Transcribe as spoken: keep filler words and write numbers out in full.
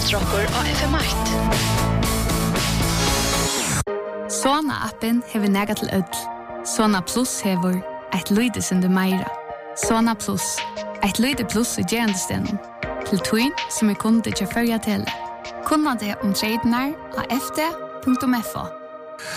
Postrocker og F M eitt. Sona-appen hever nega til ødel. Sona Plus hever eit lyde sinde meira. Sona Plus, eit lyde plus i gerandestenen. Til tuin som er kunde til førja tele. Kunna det om treidenar av f d punktum f o.